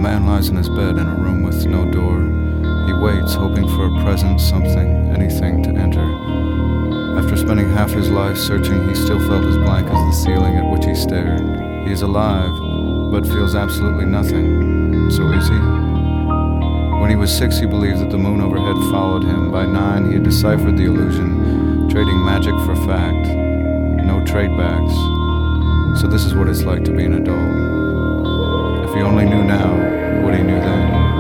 man lies in his bed in a room with no door. He waits, hoping for a present, something, anything to enter. After spending half his life searching, he still felt as blank as the ceiling at which he stared. He is alive, but feels absolutely nothing. So is he? When he was 6, he believed that the moon overhead followed him. By 9, he had deciphered the illusion, trading magic for fact. No tradebacks. So this is what it's like to be an adult. If he only knew now what he knew then.